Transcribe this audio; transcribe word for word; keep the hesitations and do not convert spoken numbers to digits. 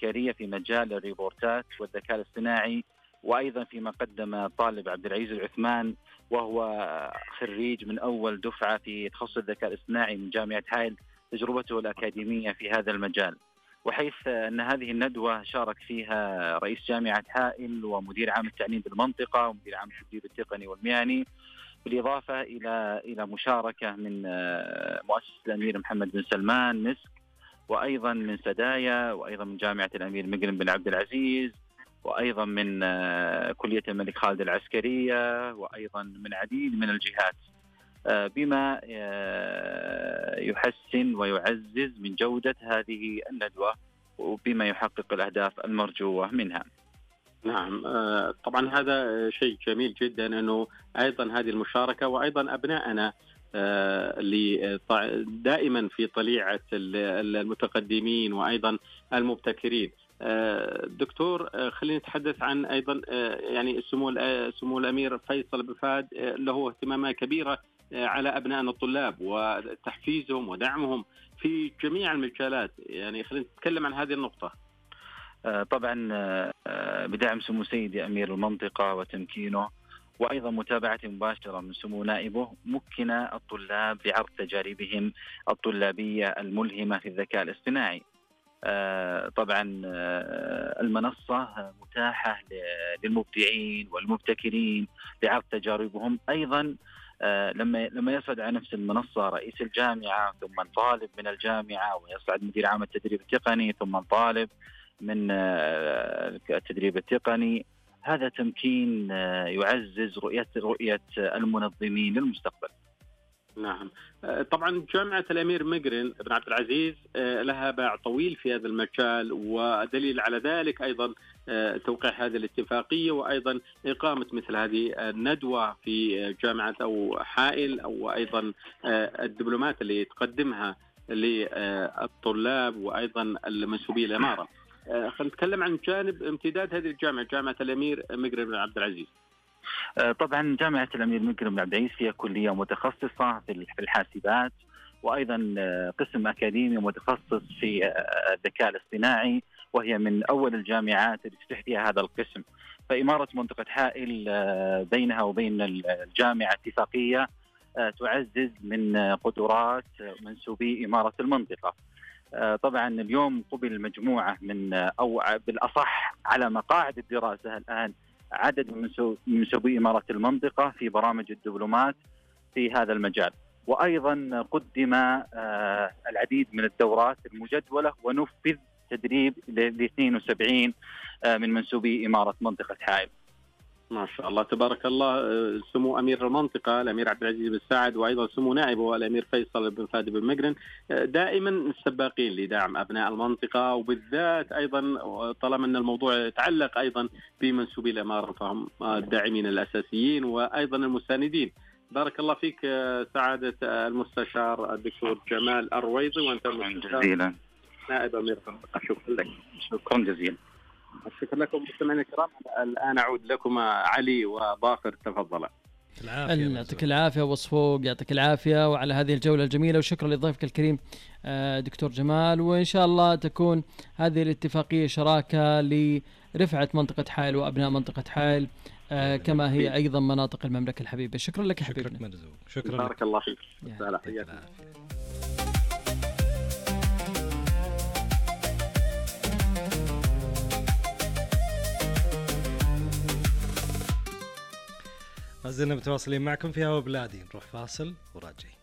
ابتكارية في مجال الريبورتات والذكاء الاصطناعي، وأيضا فيما قدم طالب عبد العزيز العثمان وهو خريج من أول دفعة في تخصص الذكاء الاصطناعي من جامعة هايل تجربته الأكاديمية في هذا المجال. وحيث أن هذه الندوة شارك فيها رئيس جامعة هائل ومدير عام التعليم بالمنطقة ومدير عام التدريب التقني والمهني، بالإضافة إلى إلى مشاركة من مؤسسة الأمير محمد بن سلمان مسك، وأيضا من سدايا، وأيضا من جامعة الأمير مقرن بن عبد العزيز، وأيضا من كلية الملك خالد العسكرية، وأيضا من عديد من الجهات، بما يحسن ويعزز من جودة هذه الندوة وبما يحقق الأهداف المرجوة منها. نعم، طبعا هذا شيء جميل جدا أنه أيضا هذه المشاركة، وأيضا أبنائنا اللي دائما في طليعة المتقدمين وأيضا المبتكرين. دكتور، خلينا نتحدث عن أيضا يعني سمو سمو الأمير فيصل بن فهد له اهتمامات كبيرة على أبنائنا الطلاب وتحفيزهم ودعمهم في جميع المجالات، يعني خلينا نتكلم عن هذه النقطة. طبعا بدعم سمو سيدي أمير المنطقة وتمكينه، وأيضا متابعة مباشرة من سمو نائبه، مكن الطلاب بعرض تجاربهم الطلابية الملهمة في الذكاء الاصطناعي. طبعا المنصة متاحة للمبدعين والمبتكرين لعرض تجاربهم. أيضا لما لما يصعد على نفس المنصة رئيس الجامعة، ثم طالب من الجامعة، ويصعد مدير عام التدريب التقني، ثم طالب من التدريب التقني، هذا تمكين يعزز رؤية رؤية المنظمين للمستقبل. نعم، طبعا جامعة الأمير مقرن بن عبد العزيز لها باع طويل في هذا المجال، ودليل على ذلك أيضا توقيع هذه الاتفاقية، وأيضا إقامة مثل هذه الندوة في جامعة أو حائل، أو أيضا الدبلومات اللي تقدمها للطلاب وأيضا المنسوبين الإمارة. خلينا نتكلم عن جانب امتداد هذه الجامعة، جامعة الأمير مقرن بن عبد العزيز. طبعا جامعة الأمير مقرن بن عبد العزيز فيها كلية متخصصة في الحاسبات، وأيضا قسم أكاديمي متخصص في الذكاء الاصطناعي، وهي من أول الجامعات اللي تفتح فيها هذا القسم. فإمارة منطقة حائل بينها وبين الجامعة اتفاقية تعزز من قدرات منسوبي إمارة المنطقة. طبعا اليوم قبل مجموعة من، أو بالأصح على مقاعد الدراسة الآن، عدد من منسوبي إمارة المنطقة في برامج الدبلومات في هذا المجال. وأيضا قدم العديد من الدورات المجدولة ونفذ تدريب ل اثنين وسبعين من منسوبي إمارة منطقة حائل. ما شاء الله تبارك الله. سمو أمير المنطقة الأمير عبد العزيز بن سعد، وأيضا سمو نائبه الأمير فيصل بن فهد بن مقرن، دائما السباقين لدعم أبناء المنطقة، وبالذات أيضا طالما أن الموضوع يتعلق أيضا بمنسوبي الإمارة، فهم الداعمين الأساسيين وأيضا المساندين. بارك الله فيك سعادة المستشار الدكتور جمال الرويضي، وأنت جزيلا نائب أمير المنطقة. شكرا لك. شكرا جزيلا. شكرا لكم مستمعينا الكرام. الآن أعود لكم علي وباقر، تفضلا. يعطيك العافية وصفوق، يعطيك العافية وعلى هذه الجولة الجميلة، وشكرا لضيفك الكريم دكتور جمال. وإن شاء الله تكون هذه الاتفاقية شراكة لرفعة منطقة حائل وأبناء منطقة حائل كما هي أيضا مناطق المملكة الحبيبة. شكرا لك يا حبيبنا. شكرا. بارك الله فيك. ما زلنا متواصلين معكم في هوا بلادي، نروح فاصل وراجعين.